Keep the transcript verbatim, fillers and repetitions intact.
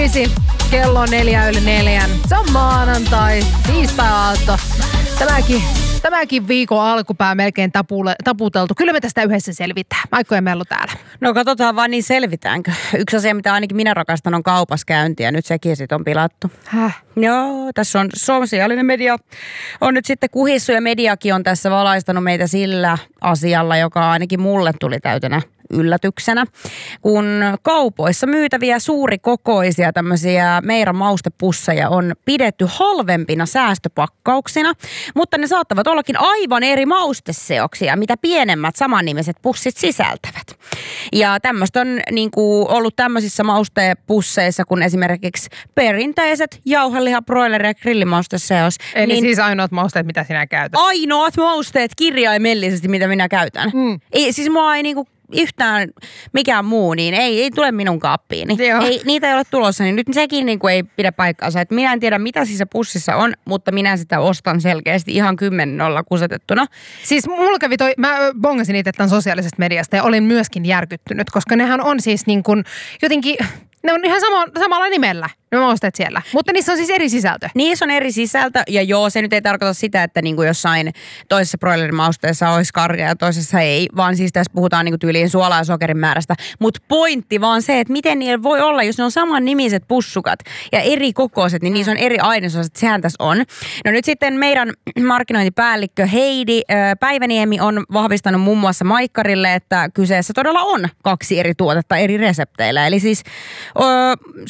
Kello on neljä yli neljän. Se on maanantai, tiistai-aatto. Tämäkin, tämäkin viikon alkupää melkein tapule, taputeltu. Kyllä me tästä yhdessä selvitään. Maikko ja Mellu täällä. No katsotaan vaan, niin selvitäänkö. Yksi asia, mitä ainakin minä rakastan, on kaupaskäynti ja nyt sekin sitten on pilattu. Häh? Joo, tässä on sosiaalinen media. On nyt sitten kuhissu ja mediakin on tässä valaistanut meitä sillä asialla, joka ainakin mulle tuli täytenä yllätyksenä, kun kaupoissa myytäviä suurikokoisia tämmöisiä Meira maustepusseja on pidetty halvempina säästöpakkauksina, mutta ne saattavat ollakin aivan eri mausteseoksia, mitä pienemmät samannimiset pussit sisältävät. Ja tämmöistä on niin kuin ollut tämmöisissä maustepusseissa kuin esimerkiksi perinteiset jauheliha, broileri ja grillimausteseos. Eli niin siis ainoat mausteet, mitä sinä käytät? Ainoat mausteet kirjaimellisesti, mitä minä käytän. Mm. Ei, siis mua ei niinku yhtään mikään muu, niin ei, ei tule minun kaappiini. Ei, niitä ei ole tulossa, niin nyt sekin niin kuin ei pidä paikkaansa. Et minä en tiedä, mitä siinä pussissa on, mutta minä sitä ostan selkeästi ihan kymmenen nolla kusetettuna. Siis mulla kävi toi, mä bongasin itse tämän sosiaalisesta mediasta ja olin myöskin järkyttynyt, koska nehän on siis niin kuin jotenkin, ne on ihan sama, samalla nimellä. Ne mausteet siellä. Mutta niissä on siis eri sisältö. Niissä on eri sisältö ja joo, se nyt ei tarkoita sitä, että niinku jossain toisessa broilerimausteessa olisi karja ja toisessa ei, vaan siis tässä puhutaan niinku tyyliin suolaa ja sokerin määrästä. Mutta pointti vaan se, että miten niillä voi olla, jos ne on saman nimiset pussukat ja eri kokoiset, niin niissä on eri ainesosat, sehän tässä on. No nyt sitten meidän markkinointipäällikkö Heidi Päiväniemi on vahvistanut muun muassa Maikkarille, että kyseessä todella on kaksi eri tuotetta eri resepteillä. Eli siis ö,